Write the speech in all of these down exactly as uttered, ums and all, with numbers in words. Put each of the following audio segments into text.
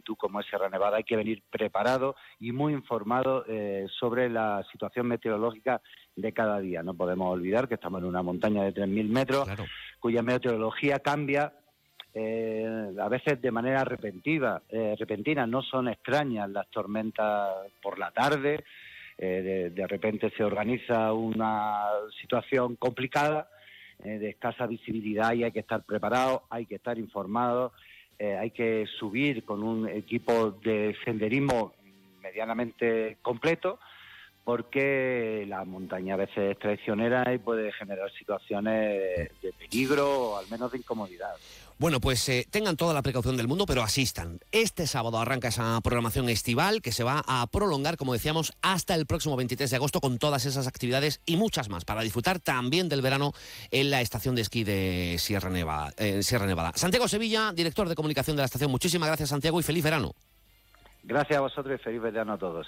altitud como es Sierra Nevada, hay que venir preparado y muy informado eh, sobre la situación meteorológica de cada día. No podemos olvidar que estamos en una montaña de tres mil metros, claro, cuya meteorología cambia eh, a veces de manera repentiva, eh, repentina. No son extrañas las tormentas por la tarde, eh, de, de repente se organiza una situación complicada, eh, de escasa visibilidad, y hay que estar preparados, hay que estar informados, eh, hay que subir con un equipo de senderismo medianamente completo, porque la montaña a veces es traicionera y puede generar situaciones de peligro o al menos de incomodidad. Bueno, pues eh, tengan toda la precaución del mundo, pero asistan. Este sábado arranca esa programación estival que se va a prolongar, como decíamos, hasta el próximo veintitrés de agosto, con todas esas actividades y muchas más para disfrutar también del verano en la estación de esquí de Sierra Nevada. Eh, Sierra Nevada. Santiago Sevilla, director de comunicación de la estación. Muchísimas gracias, Santiago, y feliz verano. Gracias a vosotros y feliz verano a todos.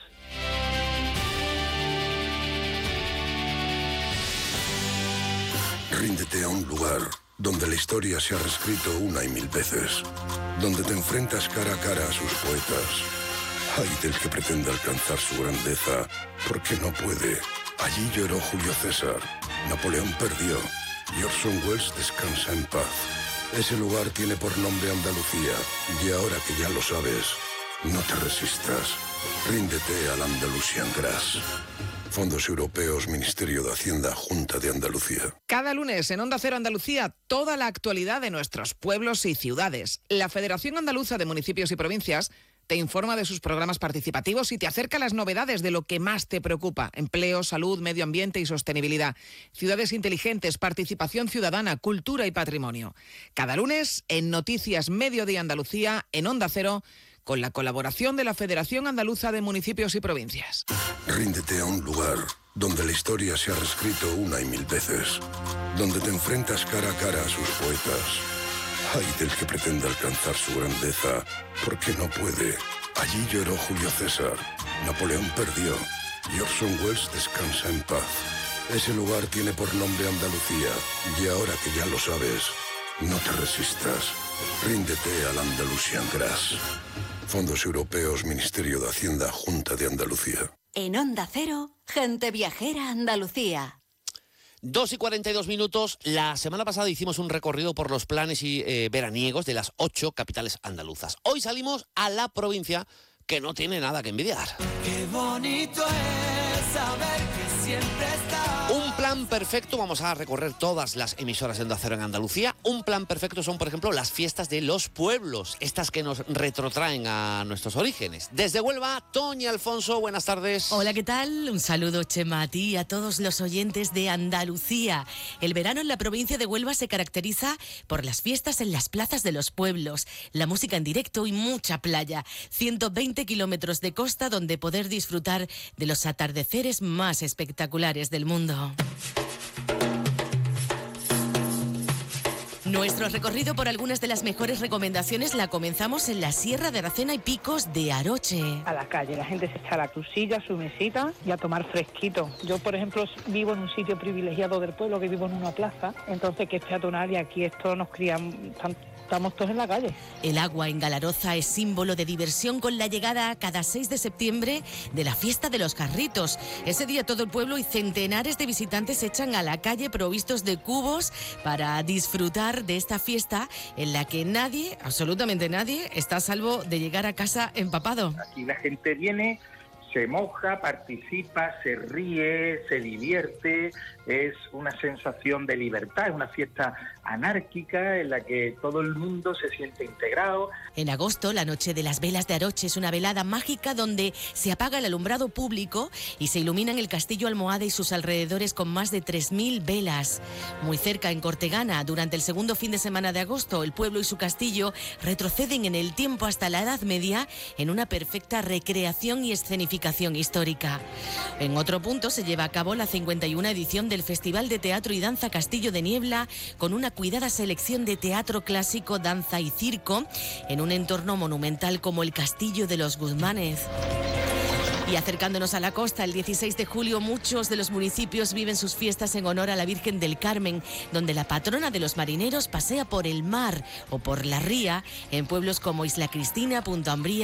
Ríndete a un lugar donde la historia se ha reescrito una y mil veces, donde te enfrentas cara a cara a sus poetas. Ay del que pretenda alcanzar su grandeza, porque no puede. Allí lloró Julio César, Napoleón perdió, y Orson Welles descansa en paz. Ese lugar tiene por nombre Andalucía, y ahora que ya lo sabes, no te resistas. Ríndete al Andalusian Grass. Fondos Europeos, Ministerio de Hacienda, Junta de Andalucía. Cada lunes en Onda Cero Andalucía, toda la actualidad de nuestros pueblos y ciudades. La Federación Andaluza de Municipios y Provincias te informa de sus programas participativos y te acerca las novedades de lo que más te preocupa: empleo, salud, medio ambiente y sostenibilidad, ciudades inteligentes, participación ciudadana, cultura y patrimonio. Cada lunes en Noticias Mediodía Andalucía, en Onda Cero, con la colaboración de la Federación Andaluza de Municipios y Provincias. Ríndete a un lugar donde la historia se ha reescrito una y mil veces, donde te enfrentas cara a cara a sus poetas. Ay del que pretenda alcanzar su grandeza, porque no puede. Allí lloró Julio César, Napoleón perdió, y Orson Welles descansa en paz. Ese lugar tiene por nombre Andalucía, y ahora que ya lo sabes, no te resistas. Ríndete al Andalusian Grass. Fondos Europeos, Ministerio de Hacienda, Junta de Andalucía. En Onda Cero, Gente Viajera Andalucía. Dos y cuarenta y dos minutos. La semana pasada hicimos un recorrido por los planes y eh, veraniegos de las ocho capitales andaluzas. Hoy salimos a la provincia que no tiene nada que envidiar. Qué bonito es saber que siempre está. Un plan perfecto, vamos a recorrer todas las emisoras de Onda Cero en Andalucía. Un plan perfecto son, por ejemplo, las fiestas de los pueblos, estas que nos retrotraen a nuestros orígenes. Desde Huelva, Toñi Alfonso, buenas tardes. Hola, ¿qué tal? Un saludo, Chema, a ti y a todos los oyentes de Andalucía. El verano en la provincia de Huelva se caracteriza por las fiestas en las plazas de los pueblos, la música en directo y mucha playa. ciento veinte kilómetros de costa donde poder disfrutar de los atardeceres más espectaculares del mundo. Nuestro recorrido por algunas de las mejores recomendaciones la comenzamos en la Sierra de Aracena y Picos de Aroche. A la calle, la gente se echa a su silla, a su mesita y a tomar fresquito. Yo, por ejemplo, vivo en un sitio privilegiado del pueblo, que vivo en una plaza, entonces que es peatonal y aquí esto nos crían tanto. Estamos todos en la calle. El agua en Galaroza es símbolo de diversión con la llegada cada seis de septiembre de la fiesta de los carritos. Ese día todo el pueblo y centenares de visitantes se echan a la calle provistos de cubos para disfrutar de esta fiesta en la que nadie, absolutamente nadie, está a salvo de llegar a casa empapado. Aquí la gente viene, se moja, participa, se ríe, se divierte, es una sensación de libertad, es una fiesta anárquica en la que todo el mundo se siente integrado. En agosto, la Noche de las Velas de Aroche es una velada mágica donde se apaga el alumbrado público y se iluminan el castillo Almohade y sus alrededores con más de tres mil velas. Muy cerca, en Cortegana, durante el segundo fin de semana de agosto, el pueblo y su castillo retroceden en el tiempo hasta la Edad Media en una perfecta recreación y escenificación histórica. En otro punto se lleva a cabo la cincuenta y una edición del Festival de Teatro y Danza Castillo de Niebla, con una cuidada selección de teatro clásico, danza y circo en un entorno monumental como el Castillo de los Guzmanes. Y acercándonos a la costa, el dieciséis de julio muchos de los municipios viven sus fiestas en honor a la Virgen del Carmen, donde la patrona de los marineros pasea por el mar o por la ría en pueblos como Isla Cristina, Punta Umbría